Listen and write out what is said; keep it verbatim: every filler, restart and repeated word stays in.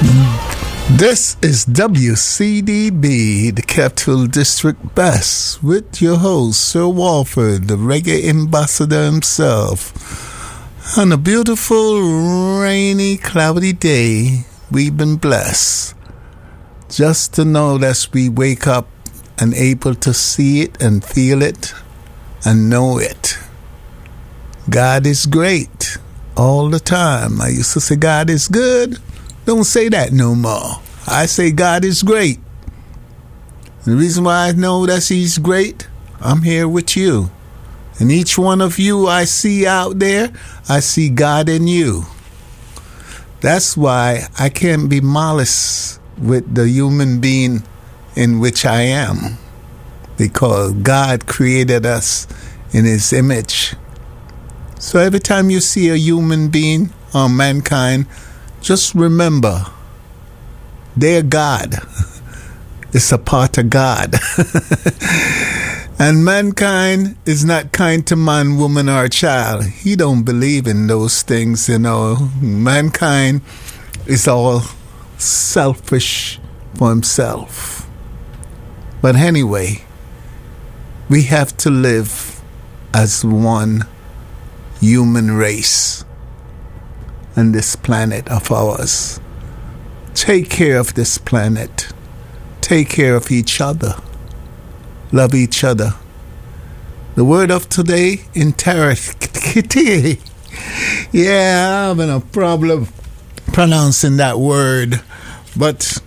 This is W C D B, the Capital District Bass, with your host, Sir Walford, the reggae ambassador himself. On a beautiful, rainy, cloudy day, we've been blessed. Just to know that we wake up and able to see it and feel it and know it. God is great all the time. I used to say God is good. Don't say that no more. I say God is great. The reason why I know that He's great, I'm here with you. And each one of you I see out there, I see God in you. That's why I can't be malice with the human being in which I am. Because God created us in His image. So every time you see a human being or mankind, just remember, they're God. It's a part of God. And mankind is not kind to man, woman, or child. He don't believe in those things, you know. Mankind is all selfish for himself. But anyway, we have to live as one human race on this planet of ours. Take care of this planet. Take care of each other. Love each other. The word of today, interrogate. Yeah, I'm having a problem pronouncing that word. But